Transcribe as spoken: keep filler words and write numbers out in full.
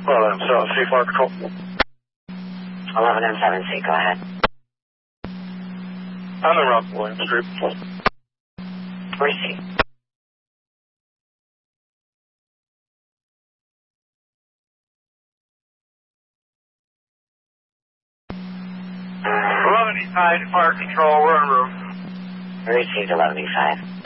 Well, M seven C, fire control. eleven M seven C, go ahead. I'm in Rock Williams Street. Receive. eleven E nine, fire control, we're en route. Received eleven E five.